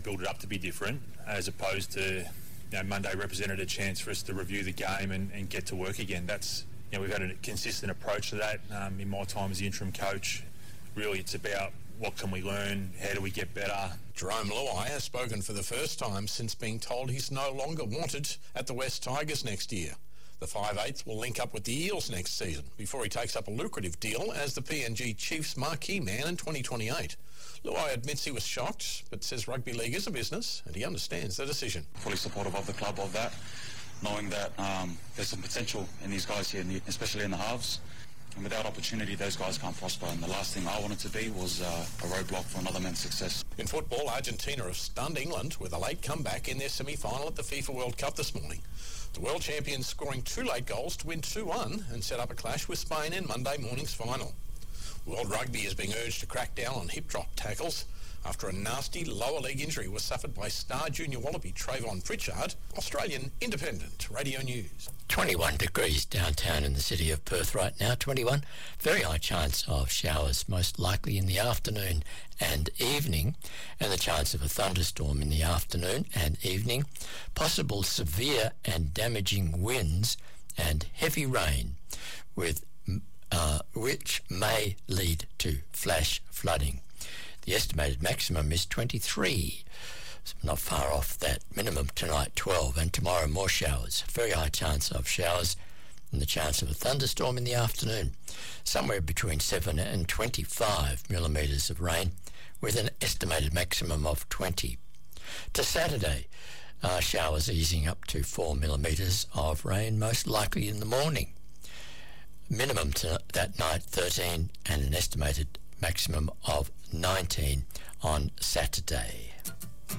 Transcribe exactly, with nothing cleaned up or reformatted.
build it up to be different, as opposed to, you know, Monday represented a chance for us to review the game and, and get to work again. That's, you know, we've had a consistent approach to that um, in my time as the interim coach. Really, it's about what can we learn, how do we get better. Jerome Luai has spoken for the first time since being told he's no longer wanted at the West Tigers next year. The five eighth will link up with the Eels next season before he takes up a lucrative deal as the P N G Chiefs marquee man in twenty twenty-eight. Luai admits he was shocked, but says rugby league is a business and he understands the decision. Fully supportive of the club of that, knowing that um, there's some potential in these guys here, especially in the halves. And without opportunity, those guys can't prosper. And the last thing I wanted to be was uh, a roadblock for another man's success. In football, Argentina have stunned England with a late comeback in their semi-final at the FIFA World Cup this morning. The world champions scoring two late goals to win two one and set up a clash with Spain in Monday morning's final. World Rugby is being urged to crack down on hip drop tackles after a nasty lower leg injury was suffered by star junior wallaby Trayvon Pritchard. Australian Independent Radio News. twenty-one degrees downtown in the city of Perth right now, twenty-one. Very high chance of showers, most likely in the afternoon and evening, and the chance of a thunderstorm in the afternoon and evening. Possible severe and damaging winds and heavy rain, with uh, which may lead to flash flooding. The estimated maximum is twenty-three. So not far off that minimum tonight, twelve, and tomorrow more showers. Very high chance of showers and the chance of a thunderstorm in the afternoon. Somewhere between seven and twenty-five millimetres of rain with an estimated maximum of twenty. To Saturday, uh, showers easing up to four millimetres of rain, most likely in the morning. Minimum to that night, thirteen, and an estimated maximum of nineteen on Saturday.